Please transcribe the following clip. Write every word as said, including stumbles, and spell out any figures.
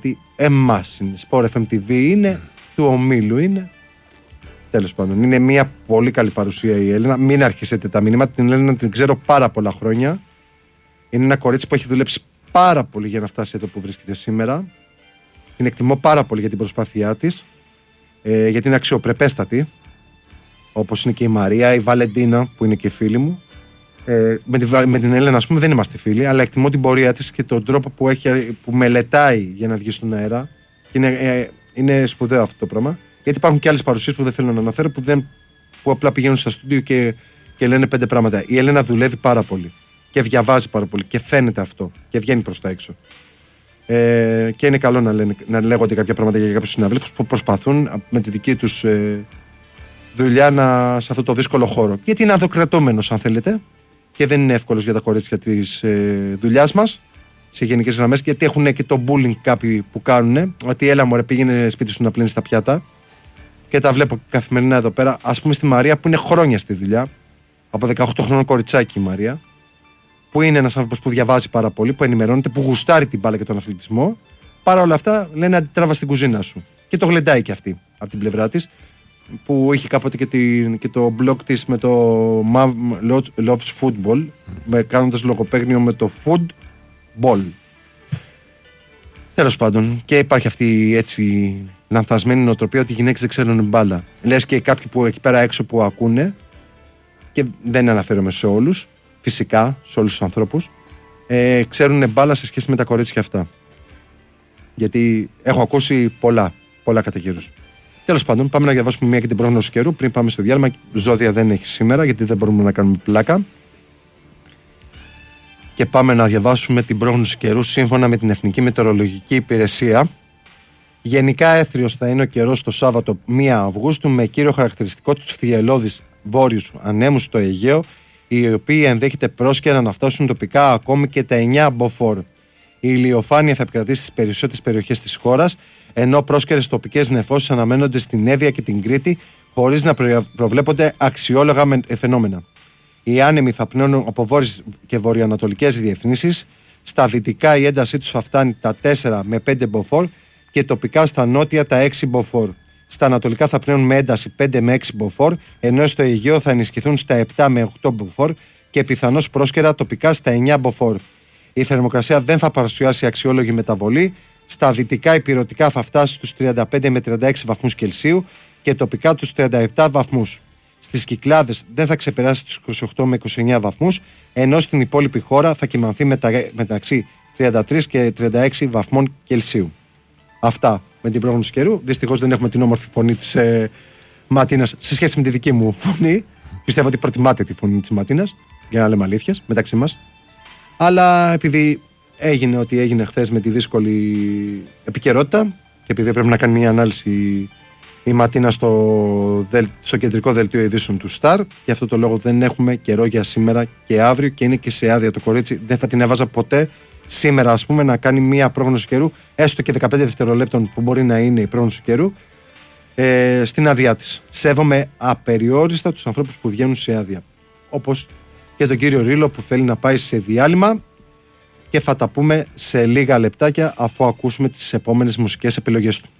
γιατί εμάς είναι. Sport εφ εμ τι βι είναι, του ομίλου είναι. Τέλος πάντων, είναι μια πολύ καλή παρουσία η Έλενα. Μην αρχίσετε τα μηνύματα. Την Έλενα την ξέρω πάρα πολλά χρόνια. Είναι ένα κορίτσι που έχει δουλέψει πάρα πολύ για να φτάσει εδώ που βρίσκεται σήμερα. Την εκτιμώ πάρα πολύ για την προσπάθειά της, ε, γιατί είναι αξιοπρεπέστατη. Όπως είναι και η Μαρία, η Βαλεντίνα που είναι και φίλη μου. Ε, με, τη, με την Έλενα, ας πούμε, δεν είμαστε φίλοι, αλλά εκτιμώ την πορεία της και τον τρόπο που, έχει, που μελετάει για να βγει στον αέρα. Και είναι, ε, είναι σπουδαίο αυτό το πράγμα. Γιατί υπάρχουν και άλλες παρουσίες που δεν θέλω να αναφέρω, που, δεν, που απλά πηγαίνουν στα στούντιο και, και λένε πέντε πράγματα. Η Έλενα δουλεύει πάρα πολύ και διαβάζει πάρα πολύ και φαίνεται αυτό και βγαίνει προς τα έξω. Ε, και είναι καλό να, λένε, να λέγονται κάποια πράγματα για κάποιους συναδέλφους που προσπαθούν με τη δική τους ε, δουλειά να, σε αυτό το δύσκολο χώρο. Γιατί είναι αδοκρατώμενος, αν θέλετε, και δεν είναι εύκολος για τα κορίτσια της ε, δουλειάς μας σε γενικές γραμμές, γιατί έχουν και το bullying κάποιοι που κάνουν. Ότι έλα μωρέ, πήγαινε σπίτι σου να πλύνεις τα πιάτα. Και τα βλέπω καθημερινά εδώ πέρα. Ας πούμε στη Μαρία που είναι χρόνια στη δουλειά, από δεκαοκτώ χρονών κοριτσάκι η Μαρία, που είναι ένας άνθρωπος που διαβάζει πάρα πολύ, που ενημερώνεται, που γουστάρει την μπάλα και τον αθλητισμό. Παρά όλα αυτά λένε αντιτράβα στην κουζίνα σου. Και το γλεντάει και αυτή από την πλευρά της, που είχε κάποτε και, την, και το blog της με το Loves Football, με, κάνοντας λογοπαίγνιο με το football. Τέλος πάντων, και υπάρχει αυτή έτσι λανθασμένη νοοτροπία ότι οι γυναίκες δεν ξέρουν μπάλα. Λες και κάποιοι που εκεί πέρα έξω που ακούνε, και δεν αναφέρομαι σε όλους, φυσικά σε όλους τους ανθρώπους, ε, ξέρουν μπάλα σε σχέση με τα κορίτσια αυτά. Γιατί έχω ακούσει πολλά, πολλά κατά καιρούς. Τέλος πάντων, πάμε να διαβάσουμε μια και την πρόγνωση καιρού πριν πάμε στο διάλειμμα. Ζώδια δεν έχει σήμερα, γιατί δεν μπορούμε να κάνουμε πλάκα. Και πάμε να διαβάσουμε την πρόγνωση καιρού σύμφωνα με την Εθνική Μετεωρολογική Υπηρεσία. Γενικά έθριος θα είναι ο καιρός το Σάββατο πρώτη Αυγούστου, με κύριο χαρακτηριστικό τους θυελλώδεις βόρειους ανέμους στο Αιγαίο, οι οποίοι ενδέχεται πρόσκαιρα να φτάσουν τοπικά ακόμη και τα εννιά μποφόρ. Η ηλιοφάνεια θα επικρατήσει στις περισσότερες περιοχές της χώρας, ενώ πρόσκαιρες τοπικές νεφώσεις αναμένονται στην Εύβοια και την Κρήτη, χωρίς να προβλέπονται αξιόλογα φαινόμενα. Οι άνεμοι θα πνέουν από βόρειες και βορειοανατολικές διευθύνσεις. Στα δυτικά η έντασή τους θα φτάνει τα τέσσερα με πέντε μποφόρ και τοπικά στα νότια τα έξι μποφόρ. Στα ανατολικά θα πνέουν με ένταση πέντε με έξι μποφόρ, ενώ στο Αιγαίο θα ενισχυθούν στα επτά με οκτώ μποφόρ και πιθανώς πρόσκαιρα τοπικά στα εννιά μποφόρ. Η θερμοκρασία δεν θα παρουσιάσει αξιόλογη μεταβολή. Στα δυτικά υπηρετικά θα φτάσει στους τριάντα πέντε με τριάντα έξι βαθμούς Κελσίου και τοπικά τους τριάντα επτά βαθμούς. Στις Κυκλάδες δεν θα ξεπεράσει τους είκοσι οκτώ με είκοσι εννιά βαθμούς, ενώ στην υπόλοιπη χώρα θα κυμανθεί μετα... μεταξύ τριάντα τρία και τριάντα έξι βαθμών Κελσίου. Αυτά με την πρόγνωση καιρού. Δυστυχώς δεν έχουμε την όμορφη φωνή της ε, Ματίνας σε σχέση με τη δική μου φωνή. Πιστεύω ότι προτιμάτε τη φωνή της Ματίνας, για να λέμε αλήθειες μεταξύ μας. Αλλά επειδή έγινε ό,τι έγινε χθες με τη δύσκολη επικαιρότητα και επειδή πρέπει να κάνει μια ανάλυση η Ματίνα στο, στο κεντρικό δελτίο ειδήσεων του Σταρ, γι' αυτό το λόγο δεν έχουμε καιρό για σήμερα και αύριο και είναι και σε άδεια το κορίτσι. Δεν θα την έβαζα ποτέ σήμερα, ας πούμε, να κάνει μια πρόγνωση καιρού, έστω και δεκαπέντε δευτερολέπτων που μπορεί να είναι η πρόγνωση καιρού, ε, στην άδειά της. Σέβομαι απεριόριστα τους ανθρώπους που βγαίνουν σε άδεια. Όπως και τον κύριο Ρίλο που θέλει να πάει σε διάλειμμα, και θα τα πούμε σε λίγα λεπτάκια αφού ακούσουμε τις επόμενες μουσικές επιλογές του.